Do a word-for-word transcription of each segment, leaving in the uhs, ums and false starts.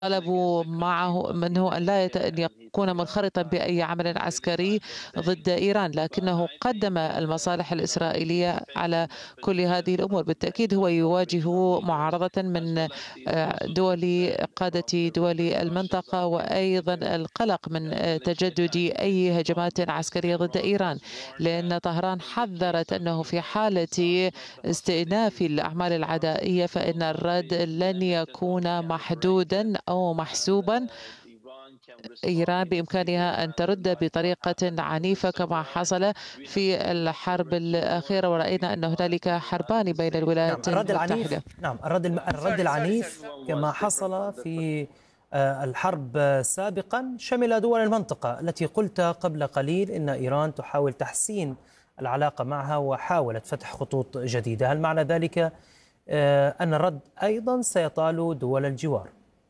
طلبوا معه منه أن لا يت... أن يكون منخرطا بأي عمل عسكري ضد إيران، لكنه قدم المصالح الإسرائيلية على كل هذه الأمور. بالتأكيد هو يواجه معارضة من آه، دول قادة دول المنطقة، وأيضا القلق من آه، تجدد أي هجمات عسكرية ضد إيران، لأن طهران حذرت أنه في حالة استئناف الأعمال العدائية فإن الرد لن يكون محدودا أو محسوبا. إيران بإمكانها أن ترد بطريقة عنيفة كما حصل في الحرب الأخيرة، ورأينا أن هنالك حربان بين نعم الولايات الرد العنيف المتحدة. نعم الرد الم- الرد العنيف كما حصل في آه، الحرب سابقا شمل دول المنطقة التي قلت قبل قليل إن إيران تحاول تحسين العلاقة معها وحاولت فتح خطوط جديدة. هل معنى ذلك آه، أن الرد أيضا سيطال دول الجوار؟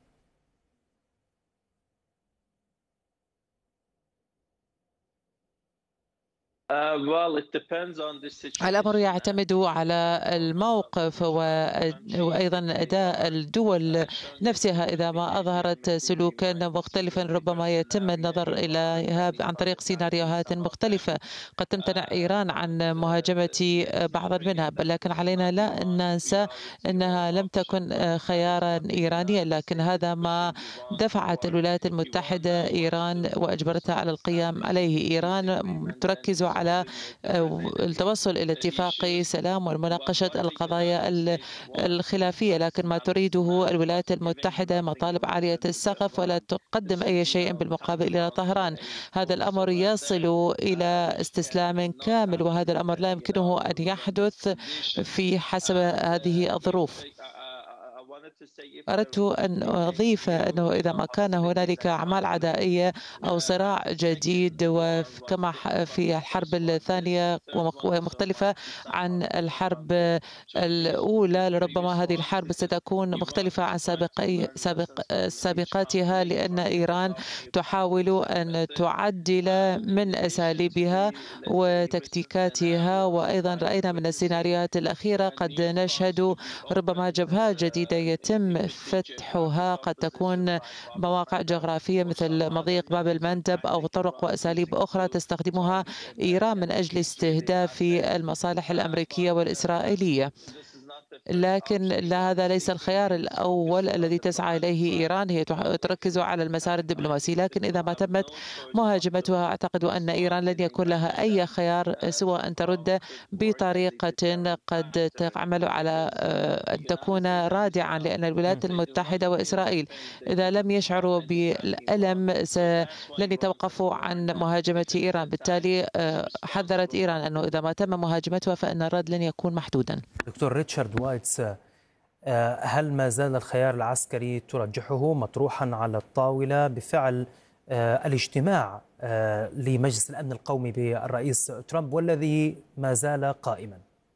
الأمر يعتمد على الموقف وأيضا أداء الدول نفسها. إذا ما أظهرت سلوكا مختلفا ربما يتم النظر إليها عن طريق سيناريوهات مختلفة. قد تمتنع إيران عن مهاجمة بعضا منها، لكن علينا لا ننسى أنها لم تكن خيارا إيرانيا، لكن هذا ما دفعت الولايات المتحدة إيران وأجبرتها على القيام عليه. إيران تركز على التوصل إلى اتفاق سلام ومناقشة القضايا الخلافية، لكن ما تريده الولايات المتحدة مطالب عالية السقف ولا تقدم أي شيء بالمقابل إلى طهران. هذا الأمر يصل إلى استسلام كامل، وهذا الأمر لا يمكنه أن يحدث في حسب هذه الظروف. أردت أن أضيف أنه إذا ما كان هنالك أعمال عدائية أو صراع جديد، وكما في الحرب الثانية ومختلفة عن الحرب الأولى، لربما هذه الحرب ستكون مختلفة عن سابقي سابق سابقاتها، لأن إيران تحاول أن تعدل من أساليبها وتكتيكاتها. وأيضا رأينا من السيناريوهات الأخيرة قد نشهد ربما جبهات جديدة يتم فتحها، قد تكون مواقع جغرافية مثل مضيق باب المندب أو طرق وأساليب أخرى تستخدمها إيران من أجل استهداف المصالح الأمريكية والإسرائيلية. لكن لا، هذا ليس الخيار الأول الذي تسعى إليه إيران. هي تركز على المسار الدبلوماسي، لكن إذا ما تمت مهاجمتها أعتقد أن إيران لن يكون لها أي خيار سوى أن ترد بطريقة قد تعمل على أن تكون رادعا، لأن الولايات المتحدة وإسرائيل إذا لم يشعروا بالألم لن يتوقفوا عن مهاجمة إيران. بالتالي حذرت إيران أنه إذا ما تم مهاجمتها فإن الرد لن يكون محدودا. دكتور ريتشارد وايتس، هل ما زال الخيار العسكري ترجحه مطروحا على الطاولة بفعل الاجتماع لمجلس الأمن القومي بالرئيس ترامب والذي ما زال قائما؟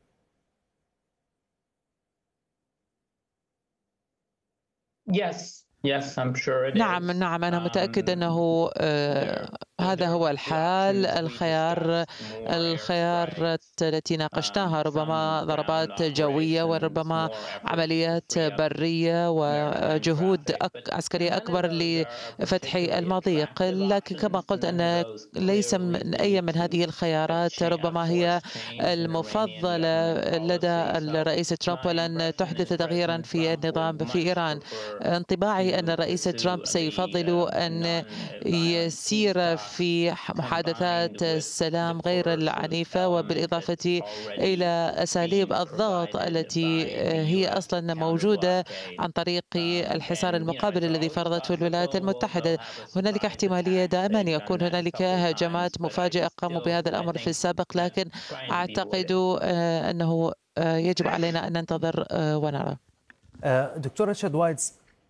Yes. Yes, I'm sure it نعم is. نعم أنا متأكد Um, أنه آه there هذا there هو were الحال. options we الخيار discussed, more الخيارات airstrikes, التي um, ناقشناها ربما some ground ضربات جوية operations, وربما more efforts to عمليات free up برية maritime وجهود traffic. But أك عسكرية none of أكبر those are are لفتح particularly المضيق. attractive لكن كما options. قلت None of أن those ليس clearly من أي lead من to هذه a, الخيارات cha- a ربما هي forced change in Iranian المفضلة government لدى policy. So الرئيس ترامب، my ولن impression تحدث is تغييرا President في Trump النظام would في much إيران. prefer انطباعي أن to الرئيس ترامب pursue the سيفضل um, أن non-violent peace يسير talks في combined محادثات with the السلام غير coercive العنيفة، element وبالإضافة that's already إلى أساليب being الضغط provided التي by the هي U S أصلا counter موجودة blockade. عن طريق Um, الحصار and, you know, المقابل it's الذي always فرضته الولايات possible they'll, المتحدة. they'll have a هنالك surprise احتمالية attack. دائما They've done يكون that a هنالك couple times, هجمات but I مفاجئة قاموا still, بهذا I الأمر في think, السابق، you know, لكن trying to be أعتقد wooden. آه، أنه آه، يجب علينا أن ننتظر آه، ونرى. دكتور ريتشارد وايتس،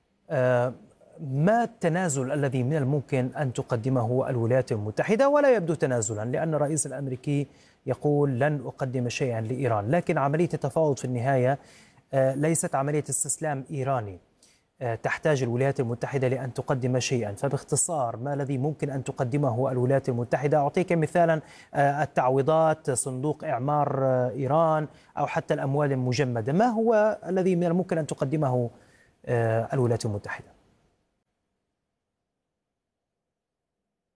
ما التنازل الذي من الممكن أن تقدمه الولايات المتحدة؟ ولا يبدو تنازلا، لأن الرئيس الأمريكي يقول لن أقدم شيئا لإيران، لكن عملية التفاوض في النهاية ليست عملية استسلام إيراني. تحتاج الولايات المتحدة لأن تقدم شيئا، فباختصار ما الذي ممكن أن تقدمه الولايات المتحدة؟ أعطيك مثالا، التعويضات، صندوق إعمار إيران، أو حتى الأموال المجمدة. ما هو الذي من الممكن أن تقدمه الولايات المتحدة؟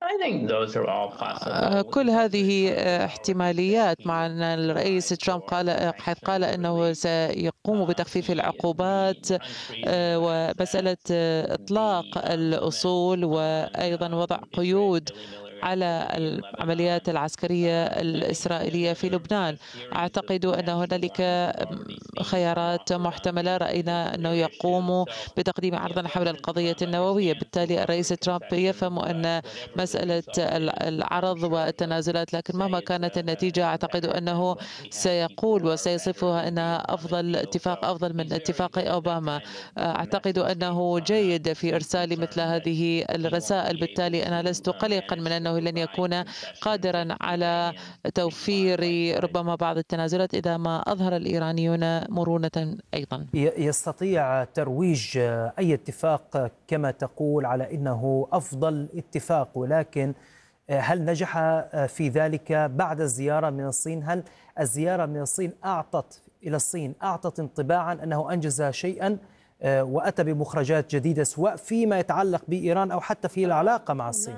كل هذه احتماليات، مع أن الرئيس ترامب قال حيث قال أنه سيقوم بتخفيف العقوبات ومسألة إطلاق الأصول وأيضا وضع قيود على العمليات العسكرية الإسرائيلية في لبنان. أعتقد أن هنالك خيارات محتملة. رأينا أنه يقوم بتقديم عرضا حول القضية النووية، بالتالي الرئيس ترامب يفهم أن مسألة العرض والتنازلات، لكن مهما كانت النتيجة أعتقد أنه سيقول وسيصفها أنها أفضل اتفاق أفضل من اتفاق أوباما. أعتقد أنه جيد في إرسال مثل هذه الرسائل، بالتالي أنا لست قلقا من أنه لن يكون قادرا على توفير ربما بعض التنازلات إذا ما أظهر الإيرانيون مرونة أيضا. يستطيع ترويج أي اتفاق كما تقول على أنه أفضل اتفاق، ولكن هل نجح في ذلك بعد الزيارة من الصين؟ هل الزيارة من الصين أعطت إلى الصين أعطت انطباعا أنه أنجز شيئا وأتى بمخرجات جديدة سواء فيما يتعلق بإيران أو حتى في العلاقة مع الصين؟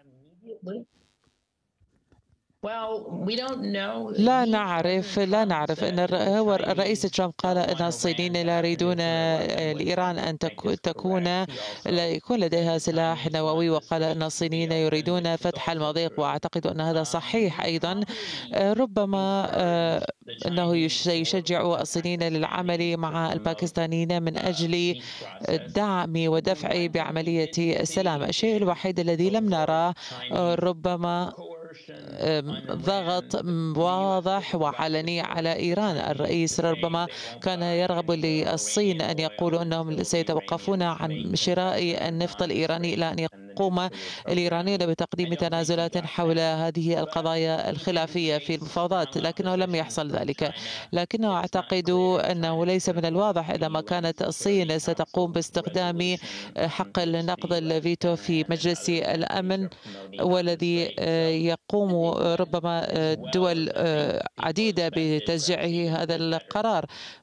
لا نعرف لا نعرف أن هو الرئيس ترامب قال أن الصينيين لا يريدون لإيران أن تكون لا يكون لديها سلاح نووي، وقال أن الصينيين يريدون فتح المضيق، وأعتقد أن هذا صحيح أيضا. ربما أنه يشجع الصينيين للعمل مع الباكستانيين من أجل دعم ودفع بعملية السلام. الشيء الوحيد الذي لم نراه ربما ضغط واضح وعلني على إيران. الرئيس ربما كان يرغب للصين أن يقولوا أنهم سيتوقفون عن شراء النفط الإيراني إلى أن يقوم الإيرانيون بتقديم تنازلات حول هذه القضايا الخلافية في المفاوضات، لكنه لم يحصل ذلك. لكنه أعتقد أنه ليس من الواضح إذا ما كانت الصين ستقوم باستخدام حق النقض الفيتو في مجلس الأمن، والذي يقوم ربما دول عديدة بتشجيعه هذا القرار.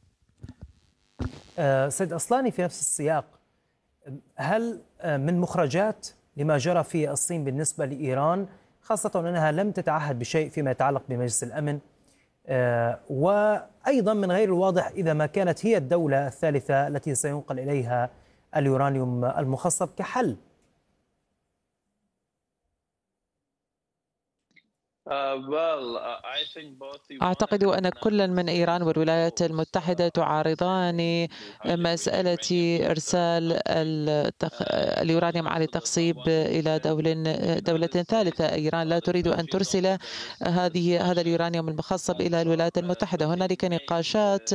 سيد أصلاني، في نفس السياق، هل من مخرجات لما جرى في الصين بالنسبة لإيران، خاصة أنها لم تتعهد بشيء فيما يتعلق بمجلس الأمن، وأيضا من غير الواضح إذا ما كانت هي الدولة الثالثة التي سينقل إليها اليورانيوم المخصب كحل؟ أعتقد أن كل من إيران والولايات المتحدة تعارضان مسألة إرسال اليورانيوم على التخصيب إلى دولة ثالثة. إيران لا تريد أن ترسل هذه هذا اليورانيوم المخصب إلى الولايات المتحدة. هنالك نقاشات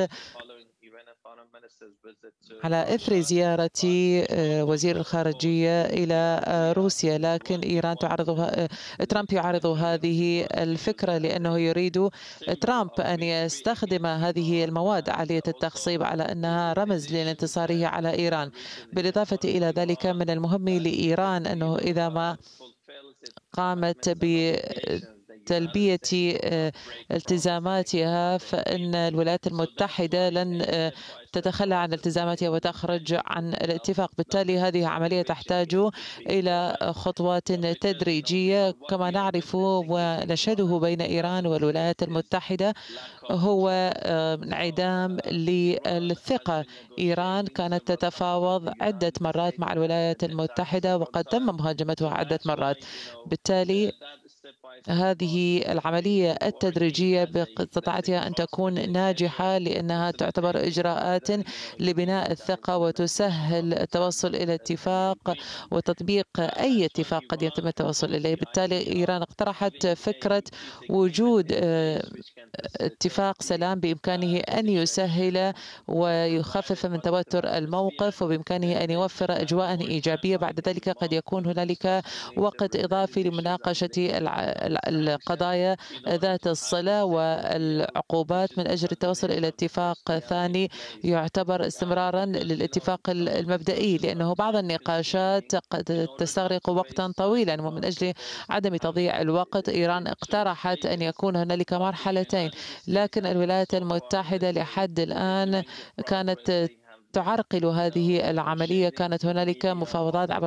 على إثر زيارة وزير الخارجية إلى روسيا، لكن إيران تعرض ترامب يعارض هذه الفكرة لأنه يريد ترامب أن يستخدم هذه المواد عالية التخصيب على أنها رمز لانتصاره على إيران. بالإضافة إلى ذلك، من المهم لإيران أنه إذا ما قامت ب تلبية التزاماتها فإن الولايات المتحدة لن تتخلى عن التزاماتها وتخرج عن الاتفاق. بالتالي هذه عملية تحتاج إلى خطوات تدريجية. كما نعرف ونشهده بين إيران والولايات المتحدة هو انعدام للثقة. إيران كانت تتفاوض عدة مرات مع الولايات المتحدة وقد تم مهاجمتها عدة مرات. بالتالي هذه العملية التدريجية باستطاعتها أن تكون ناجحة لأنها تعتبر إجراءات لبناء الثقة وتسهل التوصل إلى اتفاق وتطبيق أي اتفاق قد يتم التوصل إليه. بالتالي إيران اقترحت فكرة وجود اتفاق سلام بإمكانه أن يسهل ويخفف من توتر الموقف، وبإمكانه أن يوفر أجواء إيجابية. بعد ذلك قد يكون هنالك وقت إضافي لمناقشة القضايا ذات الصلة والعقوبات من أجل التوصل إلى اتفاق ثاني يعتبر استمرارا للاتفاق المبدئي، لأنه بعض النقاشات قد تستغرق وقتا طويلا. ومن أجل عدم تضييع الوقت إيران اقترحت أن يكون هنالك مرحلتين، لكن الولايات المتحدة لحد الآن كانت تعرقل هذه العملية. كانت هنالك مفاوضات عبر